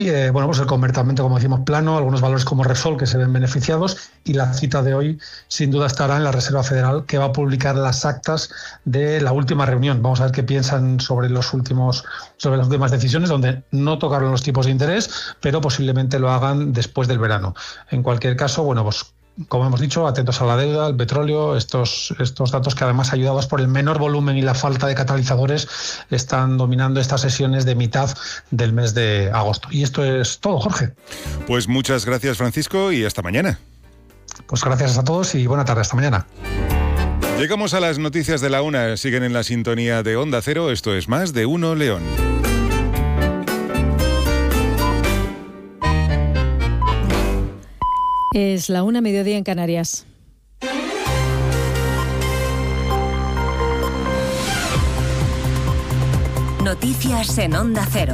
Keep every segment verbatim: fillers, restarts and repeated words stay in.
Eh, bueno, pues el convertimento, como decimos, plano, algunos valores como Repsol que se ven beneficiados, y la cita de hoy sin duda estará en la Reserva Federal, que va a publicar las actas de la última reunión. Vamos a ver qué piensan sobre los últimos, sobre las últimas decisiones, donde no tocaron los tipos de interés, pero posiblemente lo hagan después del verano. En cualquier caso, bueno, pues como hemos dicho, atentos a la deuda, al petróleo, estos, estos datos que además, ayudados por el menor volumen y la falta de catalizadores, están dominando estas sesiones de mitad del mes de agosto. Y esto es todo, Jorge. Pues muchas gracias, Francisco, y hasta mañana. Pues gracias a todos y buena tarde, hasta mañana. Llegamos a las noticias de la una, siguen en la sintonía de Onda Cero, esto es Más de Uno León. Es la una, mediodía en Canarias. Noticias en Onda Cero.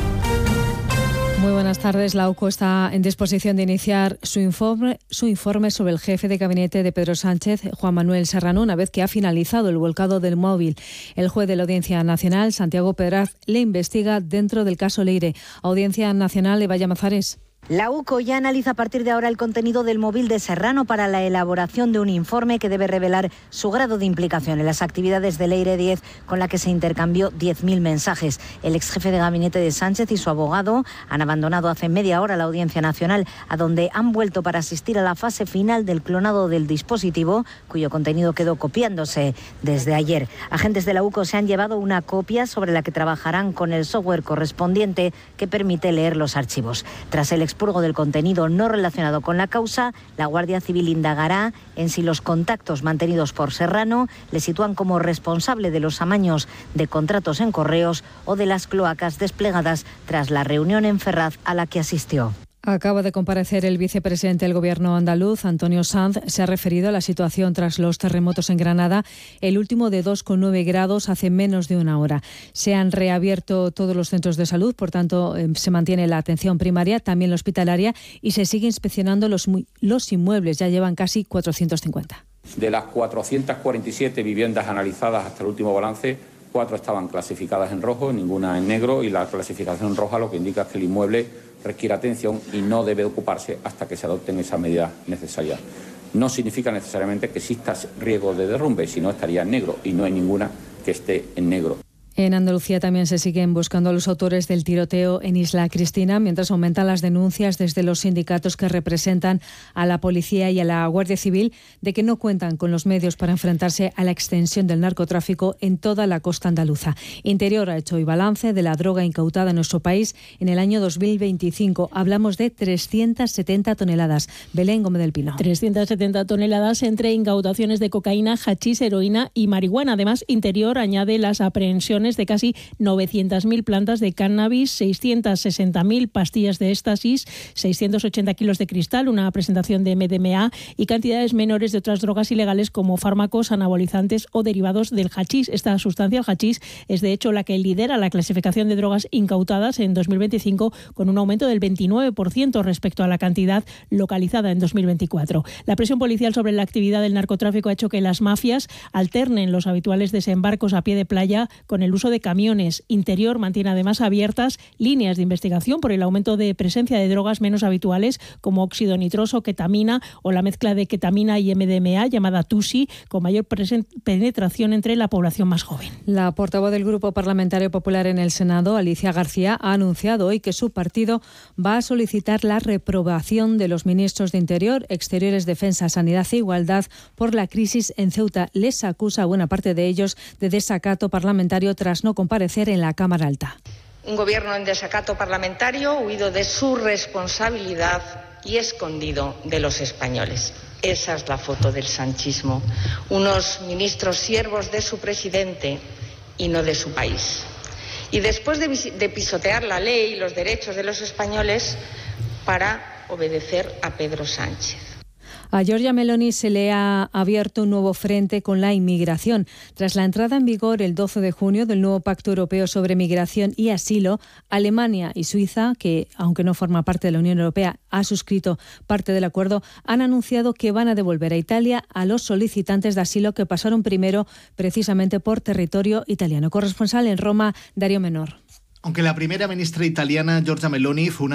Muy buenas tardes. La U C O está en disposición de iniciar su informe, su informe sobre el jefe de gabinete de Pedro Sánchez, Juan Manuel Serrano, una vez que ha finalizado el volcado del móvil. El juez de la Audiencia Nacional, Santiago Pedraz, le investiga dentro del caso Leire. Audiencia Nacional, Eva Llamazares. La U C O ya analiza a partir de ahora el contenido del móvil de Serrano para la elaboración de un informe que debe revelar su grado de implicación en las actividades de Leire diez, con la que se intercambió diez mil mensajes. El ex jefe de gabinete de Sánchez y su abogado han abandonado hace media hora la Audiencia Nacional, a donde han vuelto para asistir a la fase final del clonado del dispositivo, cuyo contenido quedó copiándose desde ayer. Agentes de la U C O se han llevado una copia sobre la que trabajarán con el software correspondiente que permite leer los archivos. Tras el expurgo del contenido no relacionado con la causa, la Guardia Civil indagará en si los contactos mantenidos por Serrano le sitúan como responsable de los amaños de contratos en correos o de las cloacas desplegadas tras la reunión en Ferraz a la que asistió. Acaba de comparecer el vicepresidente del Gobierno andaluz, Antonio Sanz. Se ha referido a la situación tras los terremotos en Granada, el último de dos coma nueve grados hace menos de una hora. Se han reabierto todos los centros de salud, por tanto, eh, se mantiene la atención primaria, también la hospitalaria, y se sigue inspeccionando los, los inmuebles. Ya llevan casi cuatrocientos cincuenta. De las cuatrocientas cuarenta y siete viviendas analizadas hasta el último balance, cuatro estaban clasificadas en rojo, ninguna en negro, y la clasificación roja lo que indica es que el inmueble requiere atención y no debe ocuparse hasta que se adopten esas medidas necesarias. No significa necesariamente que exista riesgo de derrumbe, sino estaría en negro, y no hay ninguna que esté en negro. En Andalucía también se siguen buscando a los autores del tiroteo en Isla Cristina, mientras aumentan las denuncias desde los sindicatos que representan a la policía y a la Guardia Civil de que no cuentan con los medios para enfrentarse a la extensión del narcotráfico en toda la costa andaluza. Interior ha hecho hoy balance de la droga incautada en nuestro país en el año dos mil veinticinco. Hablamos de trescientas setenta toneladas. Belén Gómez del Pino. trescientas setenta toneladas entre incautaciones de cocaína, hachís, heroína y marihuana. Además, Interior añade las aprehensiones de casi novecientas mil plantas de cannabis, seiscientas sesenta mil pastillas de éxtasis, seiscientos ochenta kilos de cristal, una presentación de M D M A y cantidades menores de otras drogas ilegales como fármacos, anabolizantes o derivados del hachís. Esta sustancia, el hachís, es de hecho la que lidera la clasificación de drogas incautadas en dos mil veinticinco, con un aumento del veintinueve por ciento respecto a la cantidad localizada en dos mil veinticuatro. La presión policial sobre la actividad del narcotráfico ha hecho que las mafias alternen los habituales desembarcos a pie de playa con el uso de camiones. Interior mantiene además abiertas líneas de investigación por el aumento de presencia de drogas menos habituales como óxido nitroso, ketamina o la mezcla de ketamina y M D M A llamada Tusi, con mayor penetración entre la población más joven. La portavoz del Grupo Parlamentario Popular en el Senado, Alicia García, ha anunciado hoy que su partido va a solicitar la reprobación de los ministros de Interior, Exteriores, Defensa, Sanidad e Igualdad por la crisis en Ceuta. Les acusa a buena parte de ellos de desacato parlamentario tras no comparecer en la Cámara Alta. Un gobierno en desacato parlamentario, huido de su responsabilidad y escondido de los españoles. Esa es la foto del sanchismo. Unos ministros siervos de su presidente y no de su país. Y después de, de pisotear la ley y los derechos de los españoles para obedecer a Pedro Sánchez. A Giorgia Meloni se le ha abierto un nuevo frente con la inmigración. Tras la entrada en vigor el doce de junio del nuevo Pacto Europeo sobre Migración y Asilo, Alemania y Suiza, que aunque no forma parte de la Unión Europea, ha suscrito parte del acuerdo, han anunciado que van a devolver a Italia a los solicitantes de asilo que pasaron primero precisamente por territorio italiano. Corresponsal en Roma, Darío Menor. Aunque la primera ministra italiana, Giorgia Meloni, fue una